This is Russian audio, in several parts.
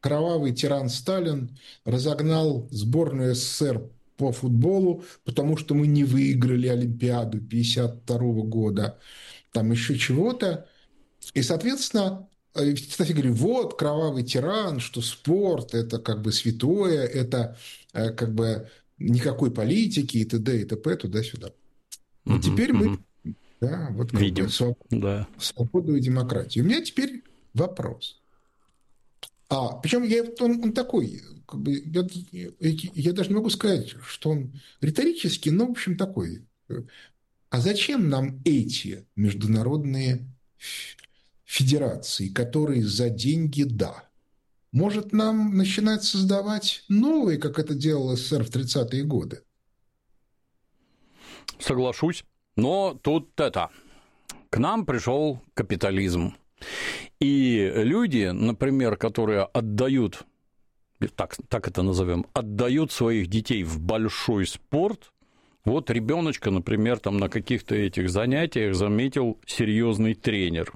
кровавый тиран Сталин разогнал сборную СССР по футболу, потому что мы не выиграли Олимпиаду 1952 года, там еще чего-то. И, соответственно, кстати, говорю, вот кровавый тиран, что спорт – это как бы святое, это как бы никакой политики и т.д. и т.п. туда-сюда. Вот теперь мы, да, вот как бы видим, да. свободу и демократию. У меня теперь вопрос. Причем он такой, как бы, я даже не могу сказать, что он риторический, но, в общем, такой. А зачем нам эти международные федерации, которые за деньги да? Может, нам начинать создавать новые, как это делал СССР в 30-е годы? Соглашусь. Но тут к нам пришел капитализм. И люди, например, которые отдают, так это назовем, отдают своих детей в большой спорт. Вот ребеночка, например, там на каких-то этих занятиях заметил серьезный тренер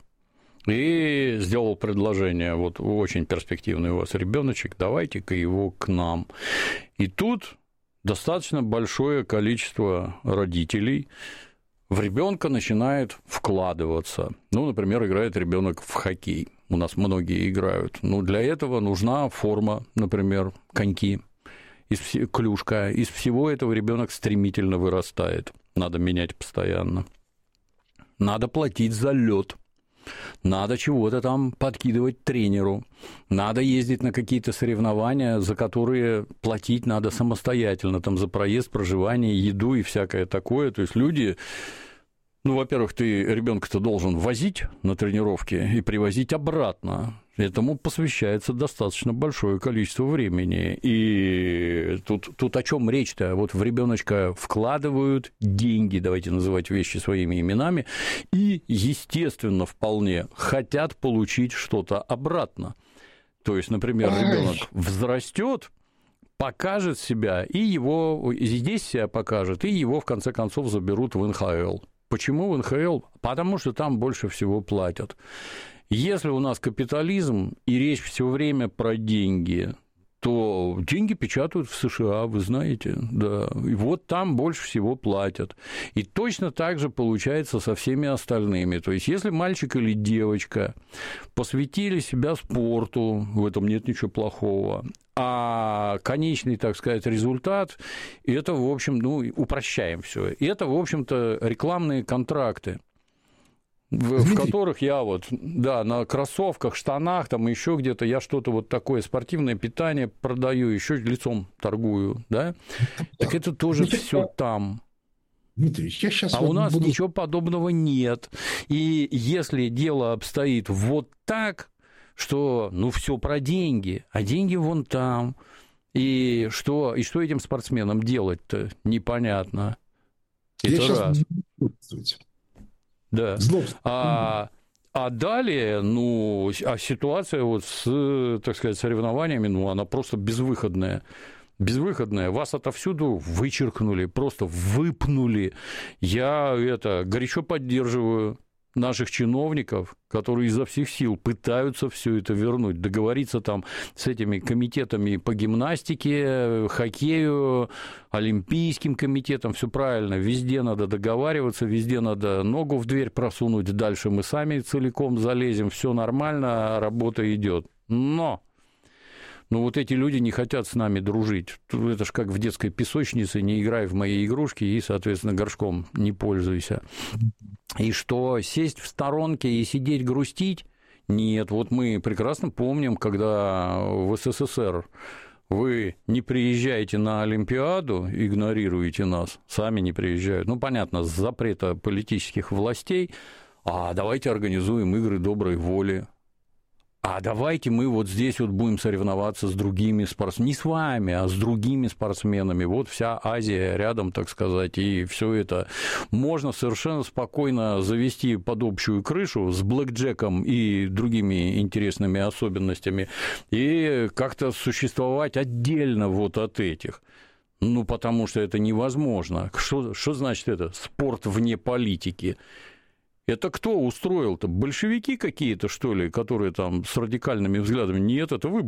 и сделал предложение: вот очень перспективный у вас ребеночек, давайте-ка его к нам. И тут достаточно большое количество родителей в ребенка начинает вкладываться. Ну, например, играет ребенок в хоккей. У нас многие играют. Ну, для этого нужна форма, например, коньки, клюшка. Из всего этого ребенок стремительно вырастает. Надо менять постоянно. Надо платить за лед. Надо чего-то там подкидывать тренеру, надо ездить на какие-то соревнования, за которые платить надо самостоятельно, там, за проезд, проживание, еду и всякое такое. То есть люди, ну, во-первых, ты ребенка-то должен возить на тренировки и привозить обратно. Этому посвящается достаточно большое количество времени. И тут о чем речь-то? Вот в ребеночка вкладывают деньги, давайте называть вещи своими именами, и, естественно, вполне хотят получить что-то обратно. То есть, например, ребенок взрастет, покажет себя, и его здесь себя покажет, и его, в конце концов, заберут в НХЛ. Почему в НХЛ? Потому что там больше всего платят. Если у нас капитализм и речь все время про деньги, то деньги печатают в США, вы знаете, да, и вот там больше всего платят. И точно так же получается со всеми остальными. То есть, если мальчик или девочка посвятили себя спорту, в этом нет ничего плохого, а конечный, так сказать, результат – это, в общем, ну, упрощаем все. Это, в общем-то, рекламные контракты, в которых я вот, да, на кроссовках, штанах, там еще где-то я что-то вот такое спортивное питание продаю, еще лицом торгую, да? Так это тоже все там. Дмитрий, я сейчас у нас ничего подобного нет. И если дело обстоит вот так, что, ну, все про деньги, а деньги вон там, и что этим спортсменам делать-то, непонятно. Это раз. Да. А далее, ну, ситуация вот с, так сказать, соревнованиями, ну, она просто безвыходная. Безвыходная. Вас отовсюду вычеркнули, просто выпнули. Я горячо поддерживаю наших чиновников, которые изо всех сил пытаются все это вернуть, договориться там с этими комитетами по гимнастике, хоккею, олимпийским комитетом, все правильно, везде надо договариваться, везде надо ногу в дверь просунуть, дальше мы сами целиком залезем, все нормально, работа идет. Но вот эти люди не хотят с нами дружить. Это ж как в детской песочнице: не играй в мои игрушки и, соответственно, горшком не пользуйся. И что, сесть в сторонке и сидеть грустить? Нет, вот мы прекрасно помним, когда в СССР вы не приезжаете на Олимпиаду, игнорируете нас, сами не приезжают. Ну, понятно, с запрета политических властей, а давайте организуем игры доброй воли. А давайте мы вот здесь вот будем соревноваться с другими спортсменами, не с вами, а с другими спортсменами. Вот вся Азия рядом, так сказать, и все это можно совершенно спокойно завести под общую крышу с блэкджеком и другими интересными особенностями и как-то существовать отдельно вот от этих. Ну, потому что это невозможно. Что значит это? Спорт вне политики. Это кто устроил-то? Большевики какие-то, что ли, которые там с радикальными взглядами? Нет, это вы